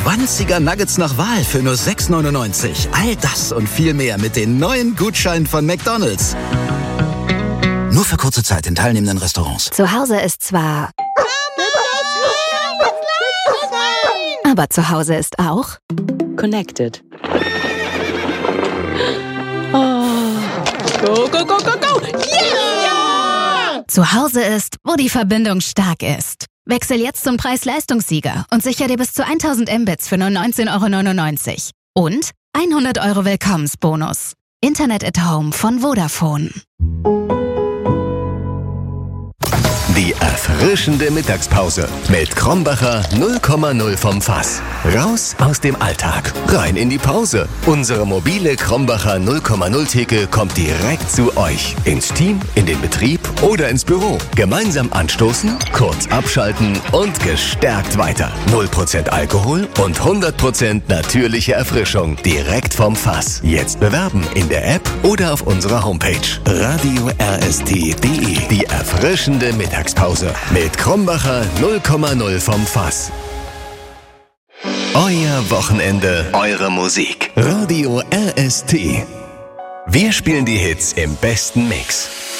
20er Nuggets nach Wahl für nur 6,99. All das und viel mehr mit den neuen Gutscheinen von McDonald's. Nur für kurze Zeit in teilnehmenden Restaurants. Zu Hause ist zwar... aber zu Hause ist auch... Connected. Oh. Go, go, go, go, go! Yeah! Zu Hause ist, wo die Verbindung stark ist. Wechsel jetzt zum Preis-Leistungssieger und sicher dir bis zu 1000 Mbits für nur 19,99 €. Und 100 € Willkommensbonus. Internet at Home von Vodafone. Die erfrischende Mittagspause mit Krombacher 0,0 vom Fass. Raus aus dem Alltag, rein in die Pause. Unsere mobile Krombacher 0,0 Theke kommt direkt zu euch. Ins Team, in den Betrieb oder ins Büro. Gemeinsam anstoßen, kurz abschalten und gestärkt weiter. 0% Alkohol und 100% natürliche Erfrischung direkt vom Fass. Jetzt bewerben in der App oder auf unserer Homepage radiorst.de. Die erfrischende Mittagspause mit Krombacher 0,0 vom Fass. Euer Wochenende, eure Musik. Radio RST. Wir spielen die Hits im besten Mix.